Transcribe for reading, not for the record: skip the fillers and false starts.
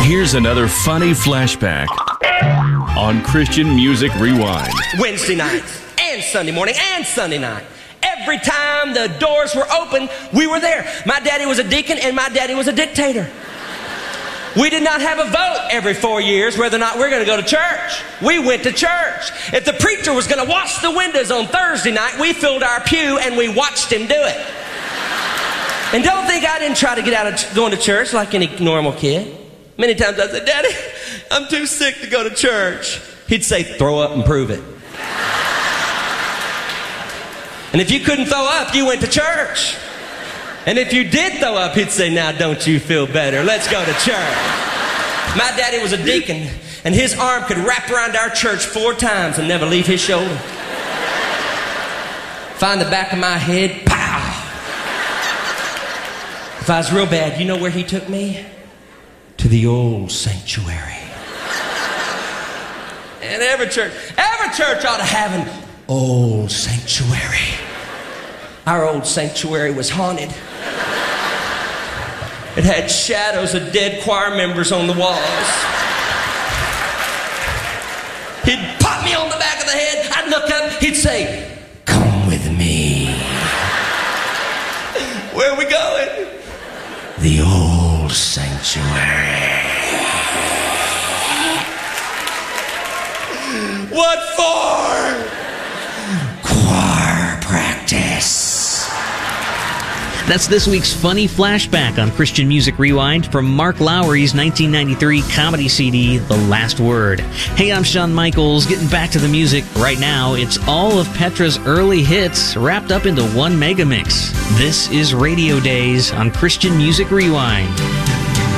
Here's another funny flashback on Christian Music Rewind. Wednesday nights and Sunday morning and Sunday night. Every time the doors were open, we were there. My daddy was a deacon and my daddy was a dictator. We did not have a vote every 4 years whether or not we're going to go to church. We went to church. If the preacher was going to wash the windows on Thursday night, we filled our pew and we watched him do it. And don't think I didn't try to get out of going to church like any normal kid. Many times I said, Daddy, I'm too sick to go to church. He'd say, throw up and prove it. And if you couldn't throw up, you went to church. And if you did throw up, he'd say, now don't you feel better? Let's go to church. My daddy was a deacon, and his arm could wrap around our church 4 times and never leave his shoulder. Find the back of my head, pow! If I was real bad, you know where he took me? To the old sanctuary. And every church ought to have an old sanctuary. Our old sanctuary was haunted. It had shadows of dead choir members on the walls. He'd pop me on the back of the head. I'd look up. He'd say, come with me. Where are we going? The old sanctuary. What for? Choir practice. That's this week's funny flashback on Christian Music Rewind from Mark Lowry's 1993 comedy CD, The Last Word. Hey, I'm Shawn Michaels, getting back to the music. Right now, it's all of Petra's early hits wrapped up into one mega mix. This is Radio Days on Christian Music Rewind.